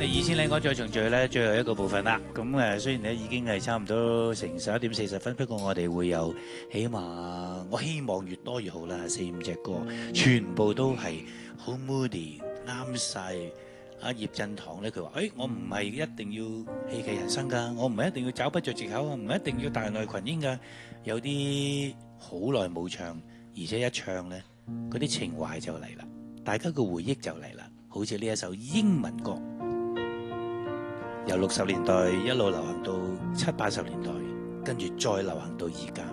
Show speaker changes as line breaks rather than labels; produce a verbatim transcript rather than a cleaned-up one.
嚟二千里我再重聚咧，最後一個部分啦。咁誒，雖然咧已經係差唔多成十一點四十分，不過我哋會有起碼我希望越多越好啦，四五隻歌，全部都係好 moody，啱晒。阿葉振棠咧，佢話：誒、哎，我唔係一定要戲劇人生㗎，我唔係一定要找不着藉口，我唔係一定要大內群英㗎。有啲好耐冇唱，而且一唱咧，嗰啲情懷就嚟啦，大家個回憶就嚟啦。好似呢一首英文歌，由六十年代一路流行到七八十年代，跟住再流行到而家。